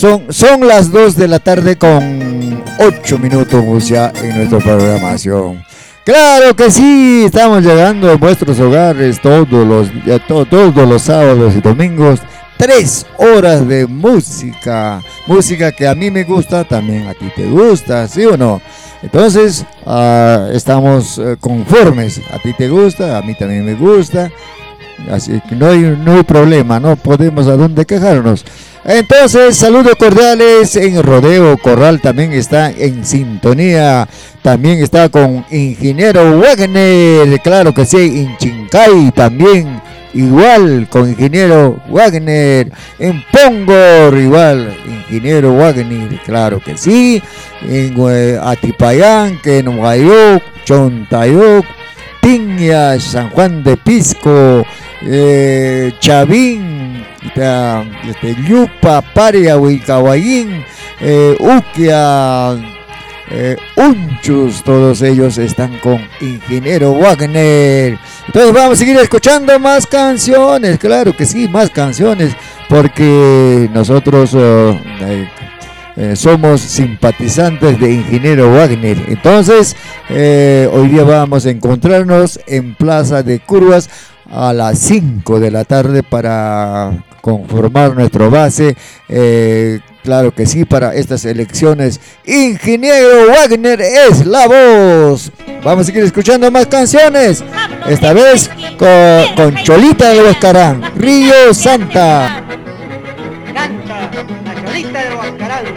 Son las 2 de la tarde con 8 minutos ya en nuestra programación. Claro que sí, estamos llegando a vuestros hogares todos los sábados y domingos. 3 horas de música. Música que a mí me gusta, también a ti te gusta, ¿sí o no? Entonces, estamos conformes. A ti te gusta, a mí también me gusta. Así que no hay problema, no podemos a dónde quejarnos. Entonces, saludos cordiales en Rodeo Corral, también está en sintonía, también está con Ingeniero Wagner, claro que sí, en Chincay también, igual con Ingeniero Wagner, en Pongor igual, Ingeniero Wagner, claro que sí, en Atipayán, que en Guayuc, Chontayuc, Piña, San Juan de Pisco, Chavín, Yupa, Paria, Huicahuayín, Uquia, Unchus, todos ellos están con Ingeniero Wagner. Entonces vamos a seguir escuchando más canciones, claro que sí, más canciones, porque nosotros somos simpatizantes de Ingeniero Wagner. Entonces, hoy día vamos a encontrarnos en Plaza de Curvas a las 5 de la tarde para conformar nuestro base, claro que sí, para estas elecciones. Ingeniero Wagner es la voz. Vamos a seguir escuchando más canciones, esta vez con Cholita de Huascarán, Río Santa.